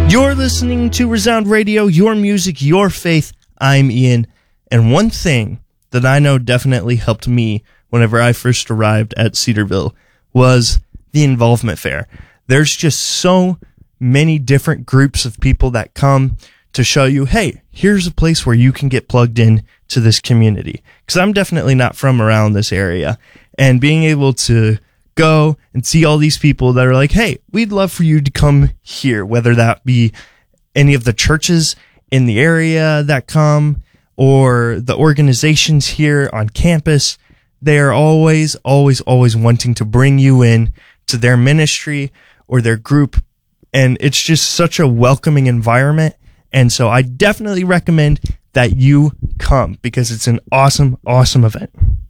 You're listening to Resound Radio, your music, your faith. I'm Ian, and one thing that I know definitely helped me whenever I first arrived at Cedarville was the involvement fair. There's just so many different groups of people that come to show you, hey, here's a place where you can get plugged in to this community. Because I'm definitely not from around this area, and being able to go and see all these people that are like, hey, we'd love for you to come here, whether that be any of the churches in the area that come or the organizations here on campus. They are always wanting to bring you in to their ministry or their group. And it's just such a welcoming environment. And so I definitely recommend that you come because it's an awesome event.